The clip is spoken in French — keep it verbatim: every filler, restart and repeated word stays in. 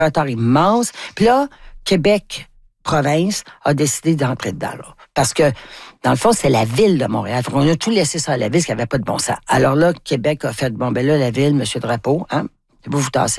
retard immense. Puis là, Québec, province, a décidé d'entrer dedans, là. Parce que, dans le fond, c'est la ville de Montréal. On a tout laissé ça à la ville, ce qui n'avait pas de bon sens. Alors là, Québec a fait, bon, ben là, la ville, M. Drapeau, hein, vous vous tassez.